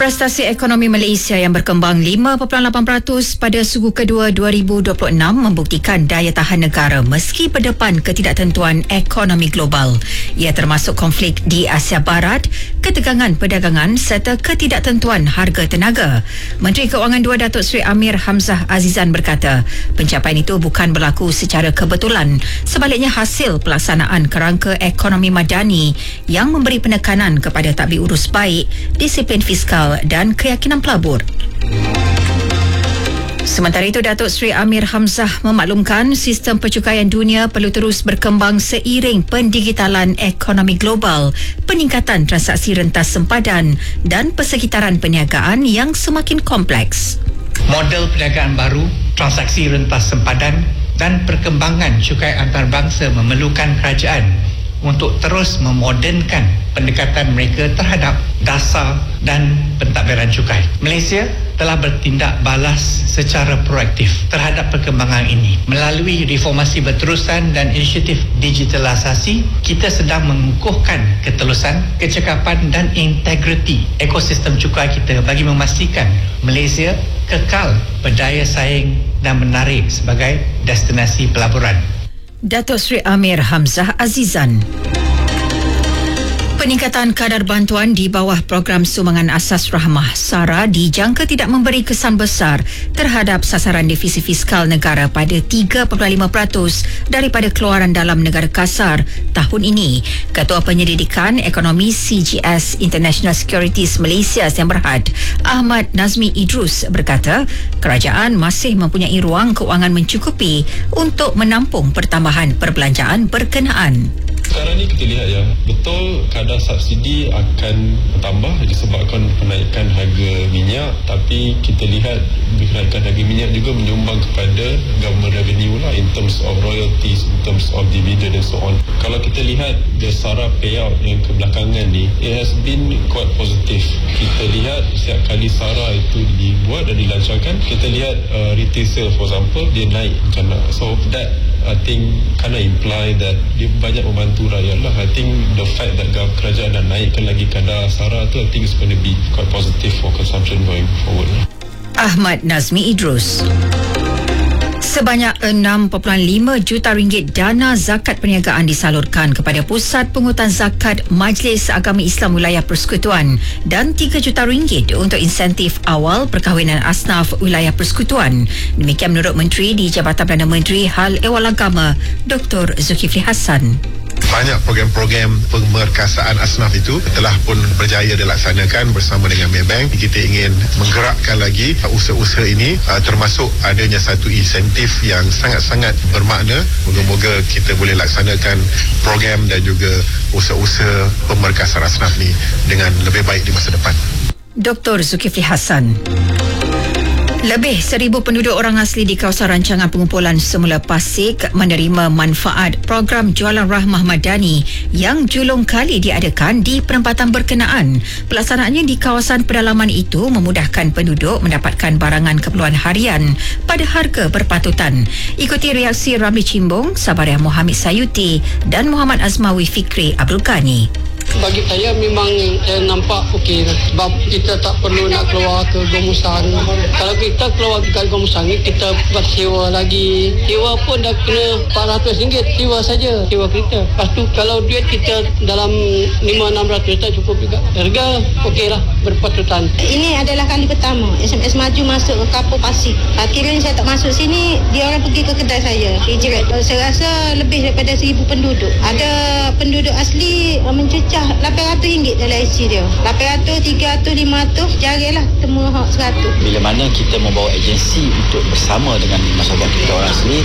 Prestasi ekonomi Malaysia yang berkembang 5.8% pada suku kedua 2026 membuktikan daya tahan negara meski berdepan ketidaktentuan ekonomi global. Ia termasuk konflik di Asia Barat, ketegangan perdagangan serta ketidaktentuan harga tenaga. Menteri Keuangan II Datuk Seri Amir Hamzah Azizan berkata, pencapaian itu bukan berlaku secara kebetulan, sebaliknya hasil pelaksanaan kerangka ekonomi madani yang memberi penekanan kepada tadbir urus baik, disiplin fiskal dan keyakinan pelabur. Sementara itu, Datuk Seri Amir Hamzah memaklumkan sistem percukaian dunia perlu terus berkembang seiring pendigitalan ekonomi global, peningkatan transaksi rentas sempadan dan persekitaran perniagaan yang semakin kompleks. Model perniagaan baru, transaksi rentas sempadan dan perkembangan cukai antarabangsa memerlukan kerajaan untuk terus memodernkan pendekatan mereka terhadap dasar dan pentadbiran cukai. Malaysia telah bertindak balas secara proaktif terhadap perkembangan ini. Melalui reformasi berterusan dan inisiatif digitalisasi, kita sedang mengukuhkan ketelusan, kecekapan dan integriti ekosistem cukai kita bagi memastikan Malaysia kekal berdaya saing dan menarik sebagai destinasi pelaburan. Datuk Seri Amir Hamzah Azizan. Peningkatan kadar bantuan di bawah program sumbangan asas rahmah SARA dijangka tidak memberi kesan besar terhadap sasaran defisi fiskal negara pada 3.5% daripada keluaran dalam negara kasar tahun ini. Ketua Penyelidikan Ekonomi CGS International Securities Malaysia Sdn Bhd, Ahmad Nazmi Idrus berkata, kerajaan masih mempunyai ruang keuangan mencukupi untuk menampung pertambahan perbelanjaan berkenaan. Sekarang ni kita lihat ya, betul kadar subsidi akan bertambah disebabkan penaikan harga minyak, tapi kita lihat kenaikan harga minyak juga menyumbang kepada government revenue lah in terms of royalties, in terms of dividend and so on. Kalau kita lihat the SARA payout yang kebelakangan ni, it has been quite positive. Kita lihat setiap kali SARA itu dibuat dan dilancarkan, kita lihat retail sale for example, dia naik macam mana. So that I think kind of imply that dia banyak membantu rakyat lah. I think the fact that kerajaan dah naikkan lagi kadar SARA tu, I think it's going to be quite positive for consumption going forward. Ahmad Nazmi Idrus. Sebanyak 6.5 juta ringgit dana zakat perniagaan disalurkan kepada Pusat Pungutan Zakat Majlis Agama Islam Wilayah Persekutuan dan 3 juta ringgit untuk insentif awal perkahwinan asnaf Wilayah Persekutuan. Demikian menurut Menteri di Jabatan Perdana Menteri Hal Ehwal Agama, Dr. Zulkifli Hassan. Banyak program-program pemerkasaan asnaf itu telah pun berjaya dilaksanakan bersama dengan Maybank. Kita ingin menggerakkan lagi usaha-usaha ini, termasuk adanya satu insentif yang sangat-sangat bermakna. Moga-moga kita boleh laksanakan program dan juga usaha-usaha pemerkasaan asnaf ini dengan lebih baik di masa depan. Dr. Zulkifli Hassan. Lebih 1,000 penduduk orang asli di kawasan rancangan pengumpulan semula Pasik menerima manfaat program Jualan Rahmah Madani yang julung kali diadakan di perempatan berkenaan. Pelaksanaannya di kawasan pedalaman itu memudahkan penduduk mendapatkan barangan keperluan harian pada harga berpatutan. Ikuti reaksi Ramli Cimbong, Sabariah Mohammed Sayuti dan Muhammad Azmawi Fikri Abdul Ghani. Bagi saya memang saya nampak okey sebab kita tak perlu nak keluar ke Gomusang. Kalau kita keluar ke Gomusang kita buat sewa lagi. Sewa pun dah kena RM400 sewa saja, sewa kereta. Lepas tu kalau duit kita dalam 500-600 tak cukup juga. Harga okeylah berpatutan. Ini adalah kali pertama SMS Maju masuk ke Kapur Pasik. Kiranya saya tak masuk sini, dia orang pergi ke kedai saya. Hijrat. Saya rasa lebih daripada 1,000 penduduk. Ada penduduk asli mencecah RM800 dalam IC dia. 800, 300, 500, jarilah temu 100. Bila mana kita membawa agensi untuk bersama dengan masyarakat kita orang asli,